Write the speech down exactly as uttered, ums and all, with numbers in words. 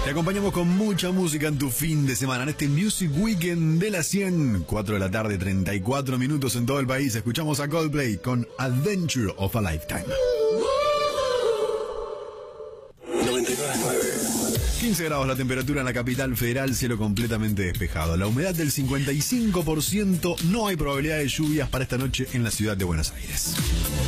Te acompañamos con mucha música en tu fin de semana, en este Music Weekend de la cien, cuatro de la tarde, treinta y cuatro minutos en todo el país. Escuchamos a Coldplay con Adventure of a Lifetime. noventa y nueve punto nueve. quince grados la temperatura en la capital federal, cielo completamente despejado. La humedad del cincuenta y cinco por ciento, no hay probabilidad de lluvias para esta noche en la ciudad de Buenos Aires.